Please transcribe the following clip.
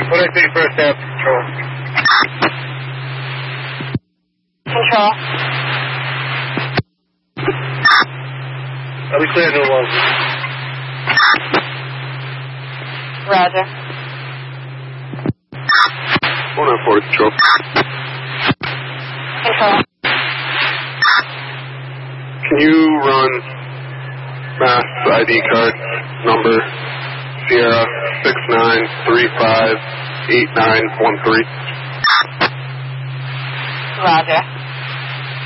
What I say first half, control. Control. I'll be clear no longer. Roger. 104 control. Control. Can you run mass ID card number Sierra 69358913? Roger.